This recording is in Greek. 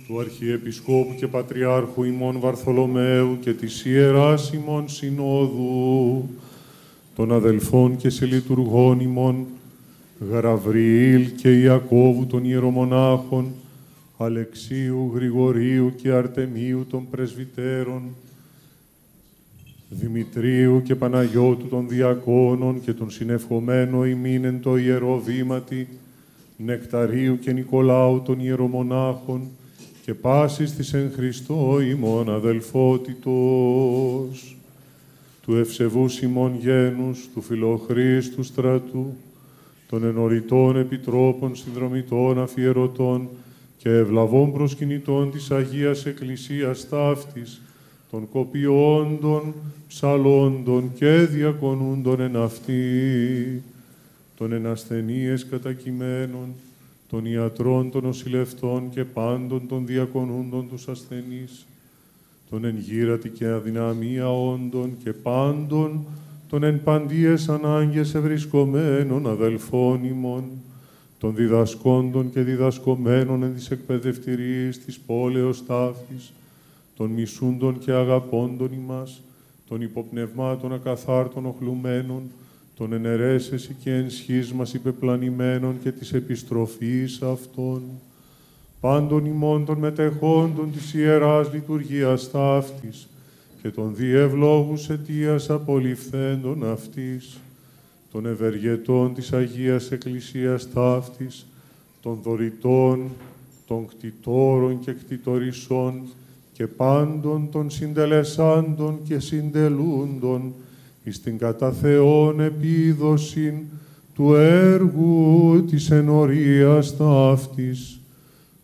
του Αρχιεπισκόπου και Πατριάρχου ημών Βαρθολομαίου και της Ιεράς ημών Συνόδου, των αδελφών και συλλειτουργών ημών, Γαβριήλ και Ιακώβου των ιερομονάχων, Αλεξίου, Γρηγορίου και Αρτεμίου των πρεσβυτέρων, Δημητρίου και Παναγιώτου των διακόνων και των συνευχομένο ημίν εν το ιερό βήματι, Νεκταρίου και Νικολάου των ιερομονάχων και πάσης της εν Χριστώ ημών αδελφότητος, του ευσεβούς ημών γένους, του φιλοχρήστου στρατού, των ενωριτών επιτρόπων, συνδρομητών, αφιερωτών και ευλαβών προσκυνητών της Αγίας Εκκλησίας ταύτης, των κοπιόντων, ψαλόντων και διακονούντων εν αυτή, των εν ασθενείες κατακειμένων, των ιατρών, των νοσηλευτών και πάντων των διακονούντων τους ασθενείς, των εν γύρατη και αδυναμία όντων και πάντων των εν παντίες ανάγκες ευρισκομένων αδελφών ημών, των διδασκόντων και διδασκομένων εν της εκπαιδευτηρίας της πόλεως τάφης, των μισούντων και αγαπώντων ημάς, των υποπνευμάτων ακαθάρτων οχλουμένων, των εν αιρέσεση και εν σχίσμας υπεπλανημένων και της επιστροφής αυτών, πάντων ημών των μετεχόντων της Ιεράς Λειτουργίας ταύτης και των διευλόγους αιτίας απολυφθέντων αυτής, των ευεργετών της Αγίας Εκκλησίας ταύτης, των δωρητών, των κτητόρων και κτητορισών και πάντων των συντελεσάντων και συντελούντων εις την κατά Θεόν επίδοσιν του έργου της ενορίας ταύτης,